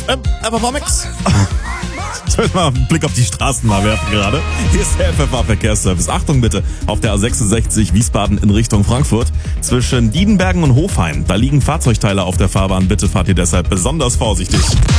FFA-Mix. Ich will mal einen Blick auf die Straßen mal werfen gerade. Hier ist der FFA-Verkehrsservice. Achtung bitte, auf der A66 Wiesbaden in Richtung Frankfurt. Zwischen Diedenbergen und Hofheim, da liegen Fahrzeugteile auf der Fahrbahn. Bitte fahrt ihr deshalb besonders vorsichtig.